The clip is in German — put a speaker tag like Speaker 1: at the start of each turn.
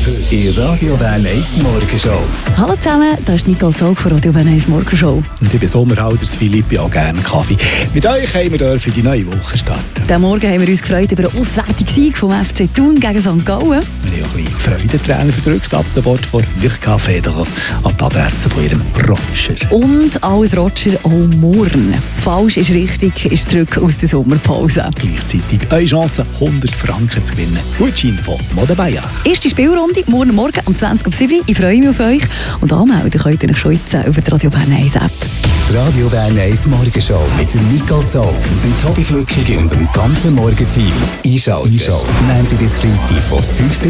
Speaker 1: in Radio Bern 1 Morgenshow.
Speaker 2: Hallo zusammen, das ist Nicole Zog von Radio Bern 1 Morgenshow.
Speaker 3: Und ich bin Sommerhalders Philipp, ja gerne Kaffee. Mit euch haben wir dürfen die neue Woche starten.
Speaker 2: Diesen Morgen haben wir uns gefreut über einen auswärtigen Sieg vom FC Thun gegen St. Gallen.
Speaker 3: Wir haben auch ein bisschen Freudentränen verdrückt ab dem Wort von Mirka Federer an die Adresse von ihrem Roger.
Speaker 2: Und alles Roger auch morgen. Falsch ist richtig, ist zurück aus der Sommerpause.
Speaker 3: Gleichzeitig eine Chance, 100 Franken zu gewinnen. Gutschein von Mode Bayer.
Speaker 2: Erste Spielrunde, morgen um 20:07 Uhr. Ich freue mich auf euch. Und anmelden könnt ihr euch schon jetzt über die Radio Bern 1 App.
Speaker 1: Die Radio Bern 1 Morgenshow mit dem Nicole Zog, dem Tobi Flückig und dem ganzen Morgenteam. Einschalten. Montag bis Freitag von 5 bis